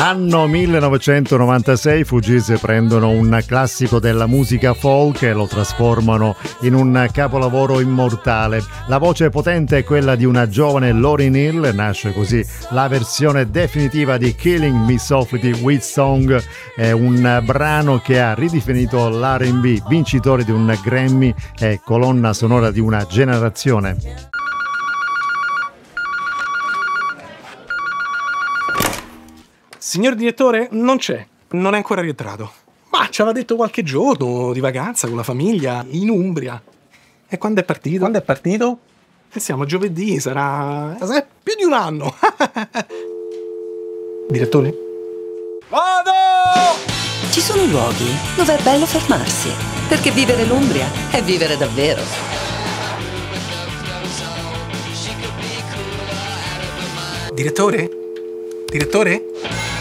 Anno 1996, Fugees prendono un classico della musica folk e lo trasformano in un capolavoro immortale. La voce potente è quella di una giovane Lauryn Hill, nasce così la versione definitiva di Killing Me Softly di With Song, è un brano che ha ridefinito l'R&B, vincitore di un Grammy e colonna sonora di una generazione. Signor direttore, non c'è, non è ancora rientrato. Ma ci aveva detto qualche giorno di vacanza con la famiglia in Umbria. E quando è partito? Quando è partito? Siamo a giovedì, sarà più di un anno. Direttore? Vado! Ci sono luoghi dove è bello fermarsi, perché vivere l'Umbria è vivere davvero. Direttore? Direttore?